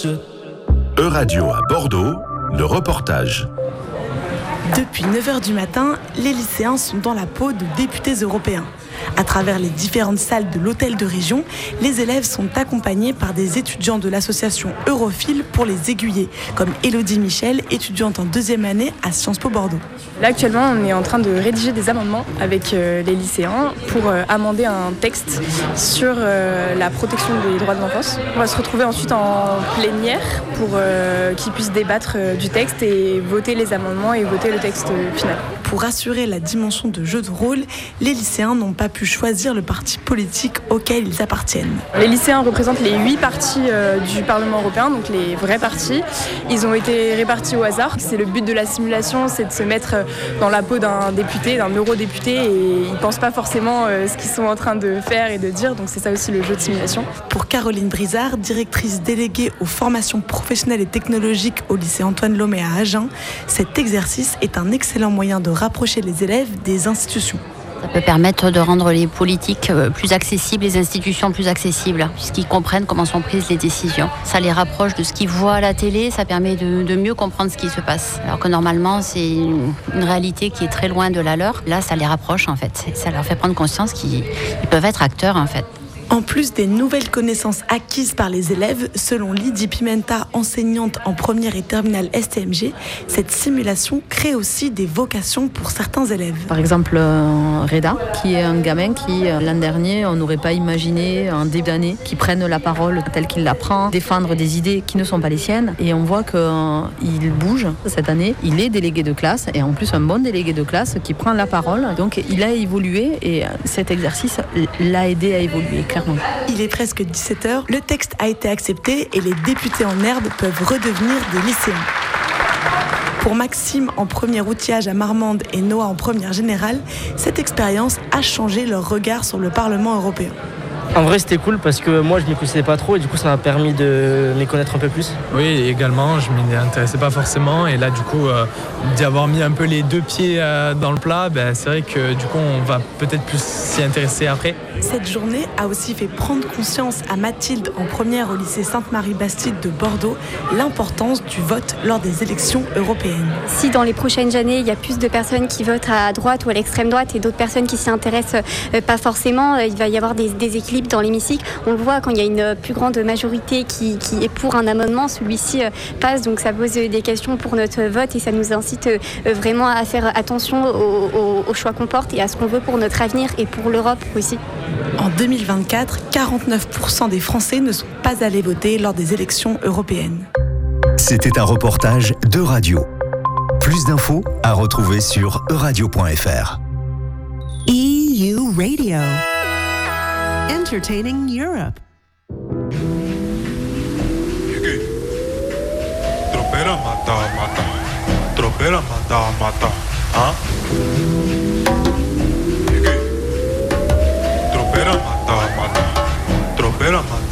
Euradio à Bordeaux, le reportage. Depuis 9h du matin, les lycéens sont dans la peau de députés européens. À travers les différentes salles de l'hôtel de région, les élèves sont accompagnés par des étudiants de l'association Europhile pour les aiguiller, comme Élodie Michel, étudiante en 2e année à Sciences Po Bordeaux. Là actuellement on est en train de rédiger des amendements avec les lycéens pour amender un texte sur la protection des droits de l'enfance. On va se retrouver ensuite en plénière pour qu'ils puissent débattre du texte et voter les amendements et voter le texte final. Pour assurer la dimension de jeu de rôle, les lycéens n'ont pas pu choisir le parti politique auquel ils appartiennent. Les lycéens représentent les 8 partis du Parlement européen, donc les vrais partis. Ils ont été répartis au hasard. C'est le but de la simulation, c'est de se mettre dans la peau d'un député, d'un eurodéputé, et ils ne pensent pas forcément ce qu'ils sont en train de faire et de dire, donc c'est ça aussi le jeu de simulation. Pour Caroline Brizard, directrice déléguée aux formations professionnelles et technologiques au lycée Antoine Lomé à Agen, cet exercice est un excellent moyen de rapprocher les élèves des institutions. Ça peut permettre de rendre les politiques plus accessibles, les institutions plus accessibles, puisqu'ils comprennent comment sont prises les décisions. Ça les rapproche de ce qu'ils voient à la télé, ça permet de mieux comprendre ce qui se passe. Alors que normalement, c'est une réalité qui est très loin de la leur. Là, ça les rapproche en fait. Ça leur fait prendre conscience qu'ils peuvent être acteurs en fait. En plus des nouvelles connaissances acquises par les élèves, selon Lydie Pimenta, enseignante en première et terminale STMG, cette simulation crée aussi des vocations pour certains élèves. Par exemple, Reda, qui est un gamin qui, l'an dernier, on n'aurait pas imaginé, en début d'année, qui prenne la parole telle qu'il l'apprend, défendre des idées qui ne sont pas les siennes. Et on voit qu'il bouge cette année. Il est délégué de classe, et en plus un bon délégué de classe qui prend la parole. Donc il a évolué, et cet exercice l'a aidé à évoluer, clairement. Il est presque 17h, le texte a été accepté et les députés en herbe peuvent redevenir des lycéens. Pour Maxime en premier outillage à Marmande et Noah en première générale, cette expérience a changé leur regard sur le Parlement européen. En vrai, c'était cool parce que moi, je ne m'y connaissais pas trop et du coup, ça m'a permis de m'y connaître un peu plus. Oui, également, je ne m'y intéressais pas forcément et là, du coup, d'y avoir mis un peu les 2 pieds dans le plat, c'est vrai que du coup, on va peut-être plus s'y intéresser après. Cette journée a aussi fait prendre conscience à Mathilde en première au lycée Sainte-Marie-Bastide de Bordeaux l'importance du vote lors des élections européennes. Si dans les prochaines années, il y a plus de personnes qui votent à droite ou à l'extrême droite et d'autres personnes qui s'y intéressent pas forcément, il va y avoir des équilibres dans l'hémicycle. On le voit quand il y a une plus grande majorité qui est pour un amendement, celui-ci passe, donc ça pose des questions pour notre vote et ça nous incite vraiment à faire attention aux choix qu'on porte et à ce qu'on veut pour notre avenir et pour l'Europe aussi. En 2024, 49% des Français ne sont pas allés voter lors des élections européennes. C'était un reportage d'Euradio. Plus d'infos à retrouver sur euradio.fr. EU Radio. Entertaining Europe. Tropera mata. Tropera mata. Hein? Tropera mata. Tropera mata.